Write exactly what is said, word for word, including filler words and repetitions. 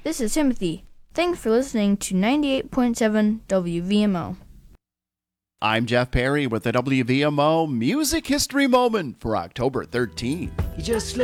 This is Timothy. Thanks for listening to ninety-eight point seven W V M O. I'm Jeff Perry with the W V M O Music History Moment for October thirteenth. He just slipped